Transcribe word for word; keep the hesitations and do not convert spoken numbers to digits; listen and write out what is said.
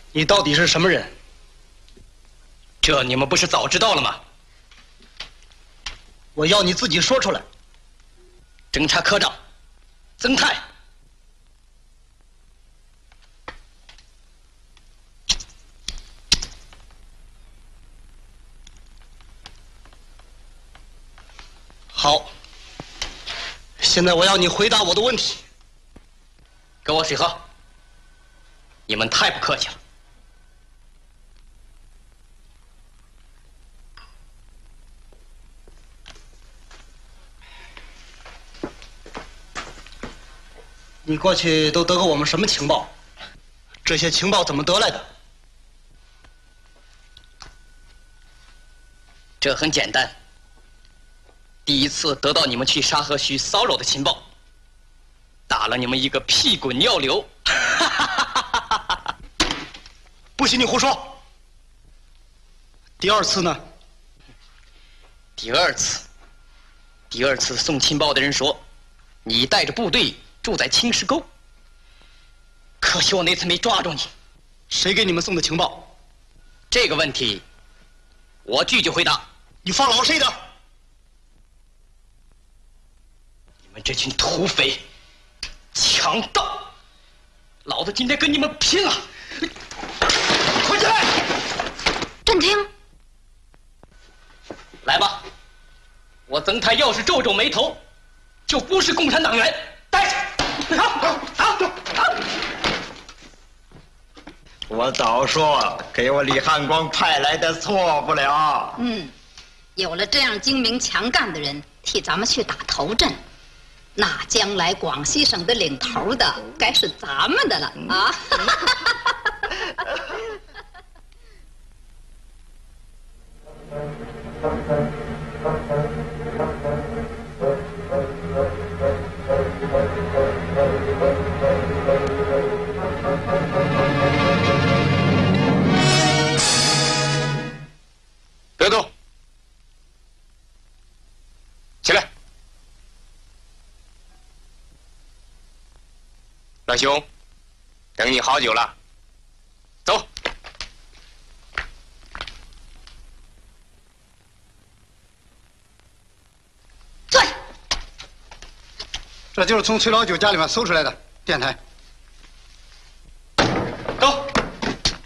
你到底是什么人？ 这你们不是早知道了吗？ 我要你自己说出来。 侦察科长曾泰。 好，现在我要你回答我的问题。 给我水喝。你们太不客气了。 你过去都得过我们什么情报？这些情报怎么得来的？ 这很简单。第一次得到你们去沙河区骚扰的情报，打了你们一个屁滚尿流。 不许你胡说！第二次呢？ 第二次，第二次送情报的人说，你带着部队住在青石沟。可惜我那次没抓住你。 谁给你们送的情报？ 这个问题，我拒绝回答。 你放老谁的？ 你们这群土匪、强盗，老子今天跟你们拼了！快起来！ 镇听， 来吧，我曾泰要是皱皱眉头，就不是共产党员。带去！好，好，好，好。 我早说，给我李汉光派来的错不了。 嗯，有了这样精明强干的人替咱们去打头阵，那将来广西省的领头的该是咱们的了啊！ 别动，起来。老兄，等你好久了，走。 坐。 这就是从崔老九家里面搜出来的电台。